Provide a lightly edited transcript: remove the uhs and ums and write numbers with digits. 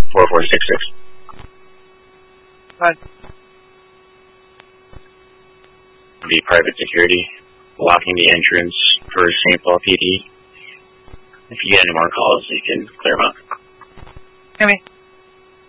4466. Hi. The private security blocking the entrance for St. Paul PD. If you get any more calls, you can clear them up. Hear me.